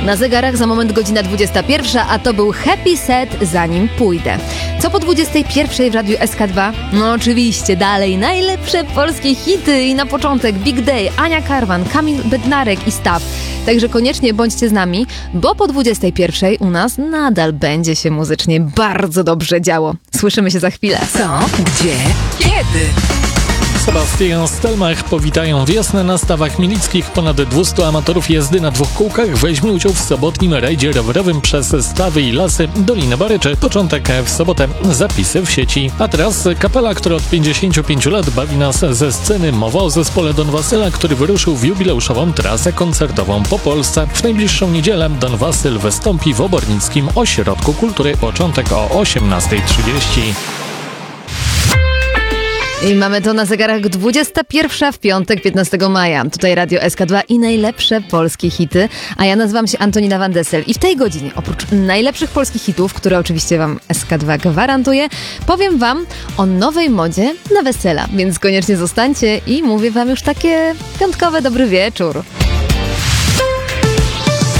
Na zegarach za moment godzina 21, a to był Happy Set Zanim pójdę. Co po 21 w Radiu SK2? No oczywiście dalej najlepsze polskie hity i na początek Big Day, Ania Karwan, Kamil Bednarek i Staw. Także koniecznie bądźcie z nami, bo po 21 u nas nadal będzie się muzycznie bardzo dobrze działo. Słyszymy się za chwilę. Co? Gdzie? Kiedy? Sebastian Stelmach powitają wiosnę na stawach milickich. Ponad 200 amatorów jazdy na dwóch kółkach weźmie udział w sobotnim rajdzie rowerowym przez stawy i lasy Doliny Baryczy. Początek w sobotę, zapisy w sieci. A teraz kapela, która od 55 lat bawi nas ze sceny. Mowa o zespole Don Wasyla, który wyruszył w jubileuszową trasę koncertową po Polsce. W najbliższą niedzielę Don Wasyl wystąpi w Obornickim Ośrodku Kultury. Początek o 18:30. I mamy to na zegarach 21 w piątek, 15 maja. Tutaj Radio SK2 i najlepsze polskie hity. A ja nazywam się Antonina Van Dessel. I w tej godzinie, oprócz najlepszych polskich hitów, które oczywiście wam SK2 gwarantuje, powiem wam o nowej modzie na wesela. Więc koniecznie zostańcie i mówię wam już takie piątkowe dobry wieczór.